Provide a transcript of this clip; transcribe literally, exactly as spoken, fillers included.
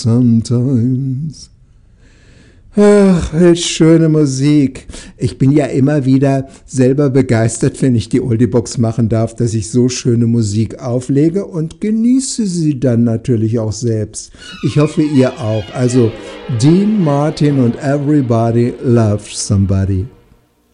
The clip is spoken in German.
Sometimes. Ach, welch schöne Musik. Ich bin ja immer wieder selber begeistert, wenn ich die Oldie-Box machen darf, dass ich so schöne Musik auflege und genieße sie dann natürlich auch selbst. Ich hoffe, ihr auch. Also Dean Martin und Everybody Loves Somebody.